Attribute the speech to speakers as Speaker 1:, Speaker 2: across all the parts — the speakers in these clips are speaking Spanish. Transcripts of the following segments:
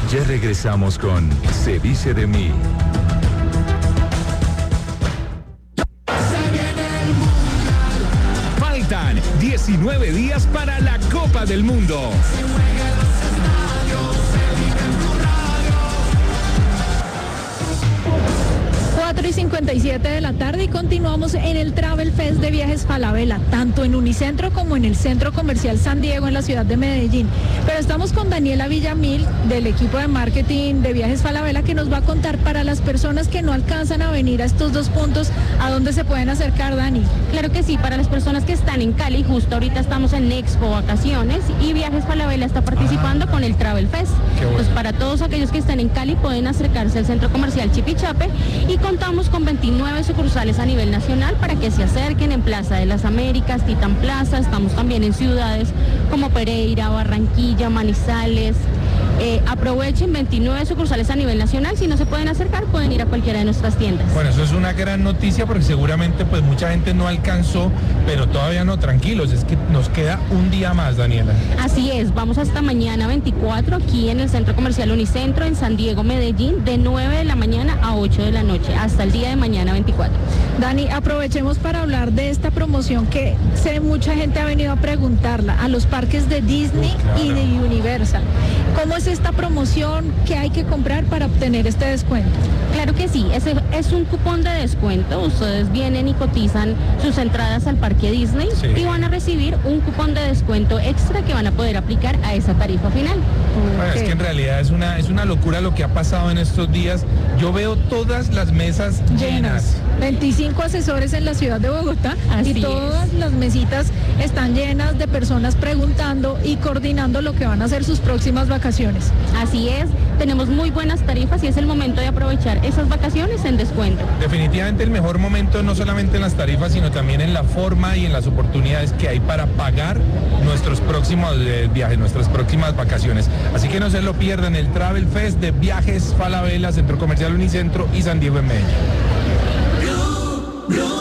Speaker 1: Ya regresamos con Se dice de mí.
Speaker 2: Faltan 19 días para la Copa del Mundo.
Speaker 3: 4:57 de la tarde y continuamos en el Travel Fest de Viajes Falabella, tanto en Unicentro como en el Centro Comercial San Diego en la ciudad de Medellín. Pero estamos con Daniela Villamil del equipo de marketing de Viajes Falabella, que nos va a contar para las personas que no alcanzan a venir a estos dos puntos, ¿a dónde se pueden acercar, Dani?
Speaker 4: Claro que sí, para las personas que están en Cali, justo ahorita estamos en Expo Vacaciones y Viajes Falabella está participando con el Travel Fest.
Speaker 5: Bueno.
Speaker 4: Pues para todos aquellos que están en Cali pueden acercarse al Centro Comercial Chipichape y contamos con 29 sucursales a nivel nacional para que se acerquen en Plaza de las Américas, Titán Plaza, estamos también en ciudades como Pereira, Barranquilla, Manizales. Aprovechen 29 sucursales a nivel nacional, si no se pueden acercar pueden ir a cualquiera de nuestras tiendas.
Speaker 5: Bueno, eso es una gran noticia porque seguramente pues mucha gente no alcanzó, pero todavía no, tranquilos, es que nos queda un día más, Daniela.
Speaker 4: Así es, vamos hasta mañana 24 aquí en el Centro Comercial Unicentro en San Diego, Medellín, de 9 de la mañana a 8 de la noche, hasta el día de mañana 24.
Speaker 3: Dani, aprovechemos para hablar de esta promoción que sé mucha gente ha venido a preguntarla, a los parques de Disney y de Universal. ¿Cómo es esta promoción? ¿Qué hay que comprar para obtener este descuento?
Speaker 4: Claro que sí, es un cupón de descuento. Ustedes vienen y cotizan sus entradas al parque Disney y van a recibir un cupón de descuento extra que van a poder aplicar a esa tarifa final.
Speaker 5: Bueno, es que en realidad es una locura lo que ha pasado en estos días. Yo veo todas las mesas llenas.
Speaker 3: 25 asesores en la ciudad de Bogotá.
Speaker 4: Así
Speaker 3: y todas las mesitas están llenas de personas preguntando y coordinando lo que van a ser sus próximas vacaciones.
Speaker 4: Así es, tenemos muy buenas tarifas y es el momento de aprovechar esas vacaciones en descuento.
Speaker 5: Definitivamente el mejor momento no solamente en las tarifas, sino también en la forma y en las oportunidades que hay para pagar nuestros próximos viajes, nuestras próximas vacaciones. Así que no se lo pierdan, el Travel Fest de Viajes Falabella, Centro Comercial Unicentro y San Diego en Medellín.
Speaker 6: Blue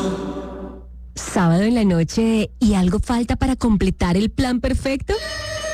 Speaker 6: Radio.
Speaker 7: Sábado en la noche y algo falta para completar el plan perfecto.